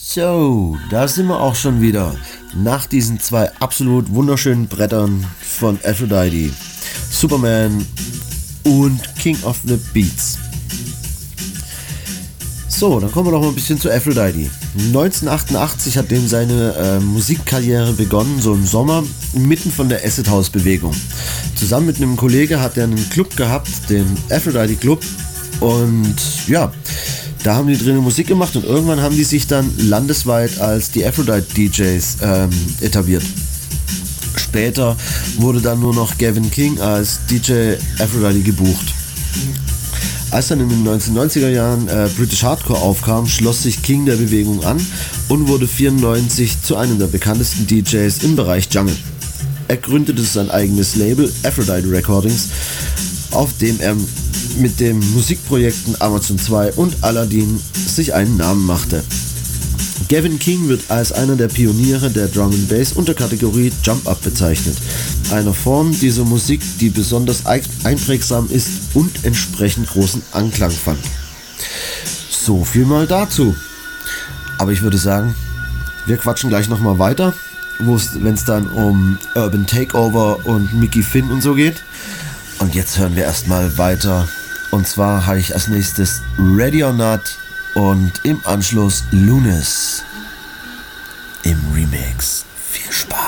So, da sind wir auch schon wieder. Nach diesen zwei absolut wunderschönen Brettern von Aphrodite, Superman und King of the Beats. So, dann kommen wir noch mal ein bisschen zu Aphrodite. 1988 hat dem seine Musikkarriere begonnen, so im Sommer, mitten von der Acid House Bewegung. Zusammen mit einem Kollege hat er einen Club gehabt, den Aphrodite Club, und ja, da haben die drinnen Musik gemacht und irgendwann haben die sich dann landesweit als die Aphrodite DJs etabliert. Später wurde dann nur noch Gavin King als DJ Aphrodite gebucht. Als dann in den 1990er Jahren British Hardcore aufkam, schloss sich King der Bewegung an und wurde 1994 zu einem der bekanntesten DJs im Bereich Jungle. Er gründete sein eigenes Label Aphrodite Recordings, auf dem er mit den Musikprojekten Amazon 2 und Aladdin sich einen Namen machte. Gavin King wird als einer der Pioniere der Drum & Bass Unterkategorie Jump Up bezeichnet, einer Form dieser Musik, die besonders einprägsam ist und entsprechend großen Anklang fand. So viel mal dazu. Aber ich würde sagen, wir quatschen gleich nochmal weiter, wenn es dann um Urban Takeover und Mickey Finn und so geht. Und jetzt hören wir erstmal weiter. Und zwar habe ich als nächstes Ready or Not und im Anschluss Lunis im Remix. Viel Spaß!